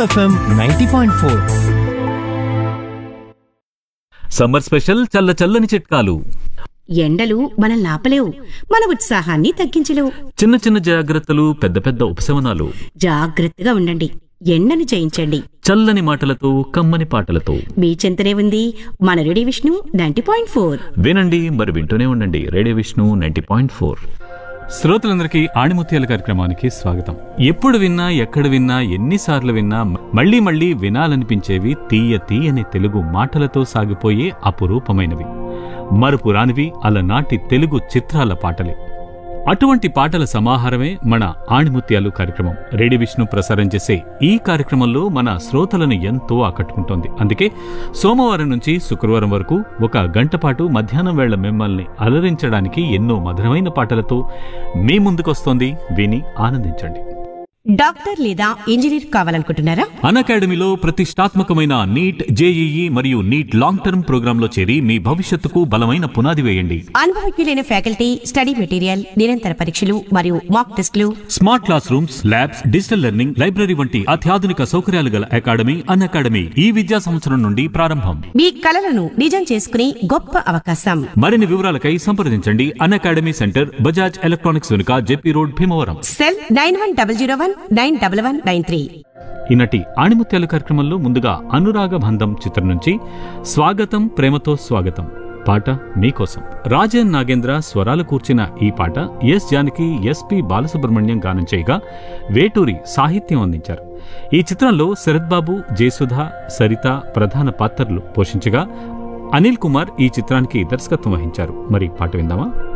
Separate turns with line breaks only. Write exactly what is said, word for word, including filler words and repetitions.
FM ninety point four.
Summer special చల్ల చల్లని చిట్కాలు.
ఎండలు మనల్ని ఆపలేవు, మన ఉత్సాహాన్ని తగ్గించలేవు.
చిన్న చిన్న జాగ్రత్తలు, పెద్ద పెద్ద ఉపశమనాలు.
జాగ్రత్తగా ఉండండి, ఎండను జయించండి.
చల్లని మాటలతో, కమ్మని పాటలతో.
మీ చెంతనే ఉంది మన radio Vishnu ninety point four.
వినండి, మరి వింటూనే ఉండండి. Radio Vishnu ninety point four.
శ్రోతలందరికీ ఆణిముత్యాల కార్యక్రమానికి స్వాగతం. ఎప్పుడు విన్నా, ఎక్కడ విన్నా, ఎన్నిసార్లు విన్నా మళ్లీ మళ్లీ వినాలనిపించేవి తీయ తీయని తెలుగు మాటలతో సాగిపోయే అపురూపమైనవి, మరుపురానివి అలనాటి తెలుగు చిత్రాల పాటలే. అటువంటి పాటల సమాహారమే మన ఆణిముత్యాలు కార్యక్రమం. రేడియో విష్ణు ప్రసారం చేసే ఈ కార్యక్రమంలో మన శ్రోతలను ఎంతో ఆకట్టుకుంటోంది. అందుకే సోమవారం నుంచి శుక్రవారం వరకు ఒక గంట పాటు మధ్యాహ్నం వేళ మిమ్మల్ని అలరించడానికి ఎన్నో మధురమైన పాటలతో మీ ముందుకొస్తోంది. విని ఆనందించండి.
డాక్టర్ లేదా ఇంజనీర్ కావాలనుకుంటున్నారా?
అన్అకాడమీలో ప్రతిష్టాత్మకమైన నీట్, జేఈఈ మరియు నీట్ లాంగ్ టర్మ్ ప్రోగ్రాంలో చేరి మీ భవిష్యత్తుకు బలమైన పునాది వేయండి.
అనుభవజ్ఞులైన ఫ్యాకల్టీ, స్టడీ మెటీరియల్, నిరంతర పరీక్షలు మరియు మాక్ టెస్టులు,
smart class rooms, labs, digital learning, library వంటి అత్యాధునిక సౌకర్యాలు గల అకాడమీ అన్అకాడమీ ఈ విద్యా సంవత్సరం నుండి ప్రారంభం.
మీ కలలను నిజం చేసుకునే గొప్ప అవకాశం.
మరిన్ని వివరాలకై సంప్రదించండి. అన్అకాడమీ సెంటర్, బజాజ్ ఎలక్ట్రానిక్స్ వెనుక, JP road, Bhimavaram.
Cell nine one double zero one nine double one nine three.
ఈనాటి ఆణిముత్యాల కార్యక్రమంలో ముందుగా అనురాగ బంధం చిత్రం నుంచి స్వాగతం ప్రేమతో స్వాగతం పాట మీకోసం. రాజన్ నాగేంద్ర స్వరాలు కూర్చిన ఈ పాట ఎస్ జానకి, ఎస్పి బాలసుబ్రహ్మణ్యం గానం చేయగా వేటూరి సాహిత్యం అందించారు. ఈ చిత్రంలో శరత్ బాబు, జయసుధ, సరిత ప్రధాన పాత్రలు పోషించగా అనిల్ కుమార్ ఈ చిత్రానికి దర్శకత్వం వహించారు. మరి పాట విందామా?